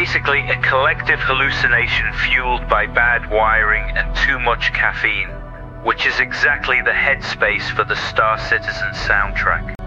basically a collective hallucination fueled by bad wiring and too much caffeine, which is exactly the headspace for the Star Citizen soundtrack.